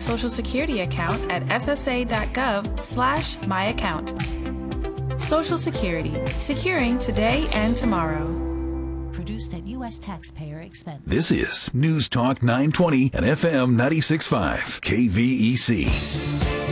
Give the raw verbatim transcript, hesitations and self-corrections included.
Social Security account at ssa.gov slash my account. Social Security, securing today and tomorrow. Produced at U S taxpayer expense. This is News Talk nine twenty and F M ninety-six point five K V E C.